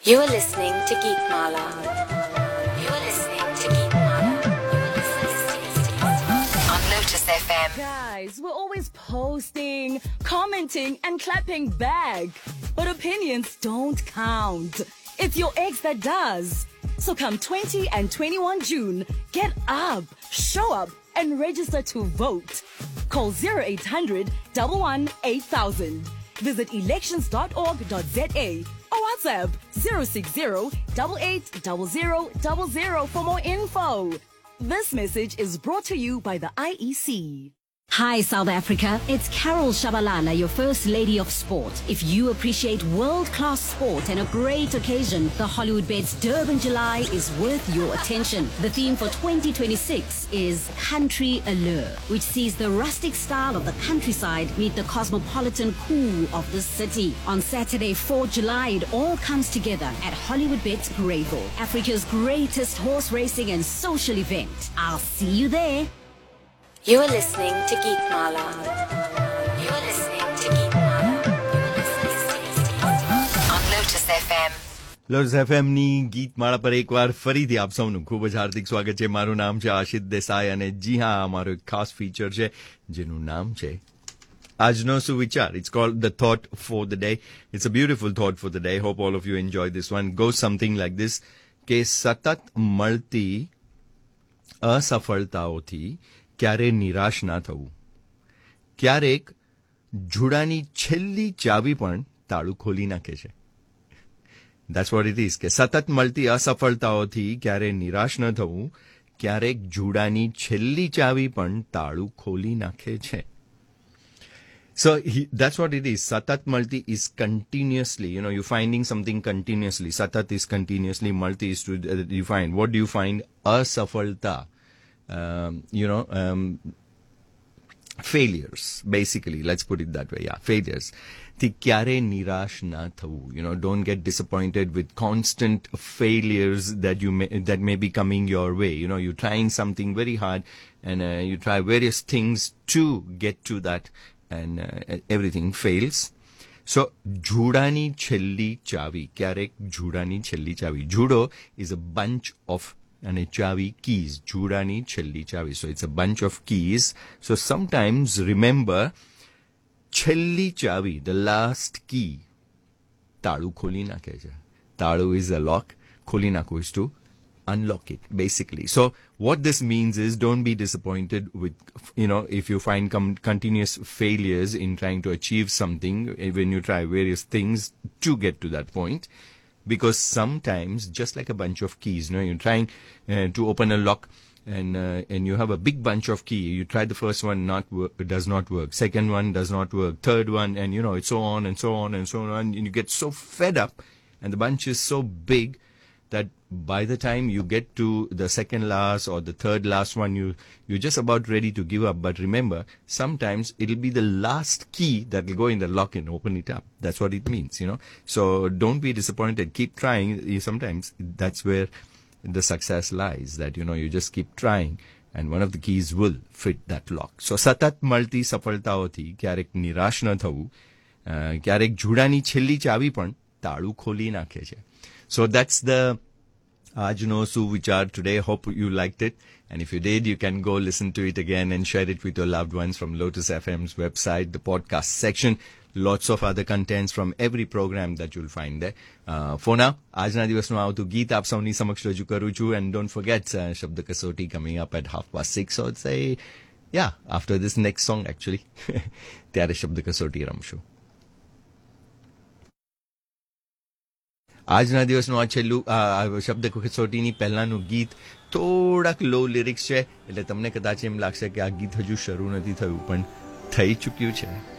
You are listening to Geekmala. You are listening to Geekmala. On Lotus FM. Guys, we're always posting, commenting, and clapping back. But opinions don't count. It's your ex that does. So come 20 and 21 June, get up, show up, and register to vote. Call 0800 11 8000. Visit elections.org.za or WhatsApp 060 880000 for more info. This message is brought to you by the IEC. Hi, South Africa. It's Carol Shabalala, your First Lady of Sport. If you appreciate world-class sport and a great occasion, the Hollywoodbets Durban July is worth your attention. The theme for 2026 is Country Allure, which sees the rustic style of the countryside meet the cosmopolitan cool of the city. On Saturday, 4 July, it all comes together at Hollywoodbets Greyville, Africa's greatest horse racing and social event. I'll see you there. You are listening to Geekmala. You are listening to Geekmala. On Lotus FM. Lotus એફએમની ગીતમાળા પર એકવાર ફરીથી આપ સૌનું ખૂબ જ હાર્દિક સ્વાગત છે. મારું નામ છે આશિત દેસાઈ અને જી હા, અમારો એક ખાસ ફીચર છે જેનું નામ છે આજનો સુવિચાર. It's called the thought for the day. It's a beautiful thought for the day. Hope all of you enjoy this one. Goes something like this કે સતત મળતી અસફળતાઓથી ક્યારે નિરાશ ના થવું. ક્યારેક જુડાની છેલ્લી ચાવી પણ તાળું ખોલી નાખે છે. That's what it is. કે સતત મળતી અસફળતાઓથી ક્યારે નિરાશ ન થવું, ક્યારેક જુડાની છેલ્લી ચાવી પણ તાળું ખોલી નાખે છે. So that's what it is. Satat multi is continuously, you're finding something continuously. Satat is continuously, multi is to you find. What do you find? Asafalta. Failures, basically. Let's put it that way. Yeah, failures. Kyare nirash na thavu. Don't get disappointed with constant failures that may be coming your way. You're trying something very hard and you try various things to get to that and everything fails. So, jhudani chelli chavi. Kyarek jhudani chelli chavi. Judo is a bunch of and a chavi keys. Jhudani chelli chavi. So it's a bunch of keys. So sometimes remember, chelli chavi, the last key, talu kholi nakhe cha. Talu is a lock, kholi nakhu is to unlock it, basically. So what this means is, don't be disappointed with, if you find continuous failures in trying to achieve something, when you try various things to get to that point. Because sometimes, just like a bunch of keys, you're trying to open a lock and you have a big bunch of key. You try the first one, does not work. Second one does not work. Third one, and it's so on and so on and so on. And you get so fed up and the bunch is so big that by the time you get to the second last or the third last one, you're just about ready to give up. But remember, sometimes it'll be the last key that will go in the lock and open it up. That's what it means, So don't be disappointed. Keep trying. Sometimes that's where the success lies, that, you just keep trying and one of the keys will fit that lock. So satat multi safaltaothi kyarek nirash na thavu, kyarek jhudani chelli chavi પણ તાળું ખોલી નાખે છે. So that's the Ajno Suvichar today. Hope you liked it. And if you did, you can go listen to it again and share it with your loved ones from Lotus FM's website, the podcast section. Lots of other contents from every program that you'll find there. For now, આજના દિવસનું આવતું ગીત આપ સૌની સમક્ષ રજૂ કરું છું. And don't forget, Shabda Kasoti coming up at 6:30. So I'd say, yeah, after this next song actually. ત્યારે Shabda Kasoti રમશું. આજના દિવસનું આ છેલ્લું શબ્દ કસોટીની પહેલાંનું ગીત થોડાક લો લિરિક્સ છે, એટલે તમને કદાચ એમ લાગશે કે આ ગીત હજુ શરૂ નથી થયું, પણ થઈ ચૂક્યું છે.